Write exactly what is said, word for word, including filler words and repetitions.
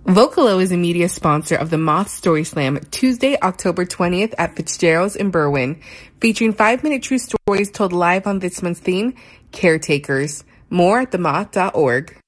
Vocalo is a media sponsor of the Moth Story Slam Tuesday, October twentieth at Fitzgerald's in Berwyn, featuring five-minute true stories told live on this month's theme, Caretakers. More at the moth dot org.